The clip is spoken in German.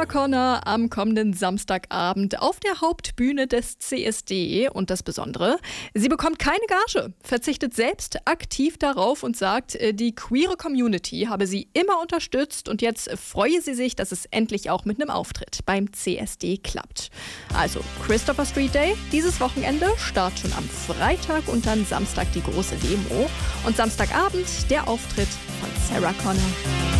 Sarah Connor am kommenden Samstagabend auf der Hauptbühne des CSD. Und das Besondere, sie bekommt keine Gage, verzichtet selbst aktiv darauf und sagt, die queere Community habe sie immer unterstützt und jetzt freue sie sich, dass es endlich auch mit einem Auftritt beim CSD klappt. Also Christopher Street Day, dieses Wochenende, Start schon am Freitag und dann Samstag die große Demo und Samstagabend der Auftritt von Sarah Connor.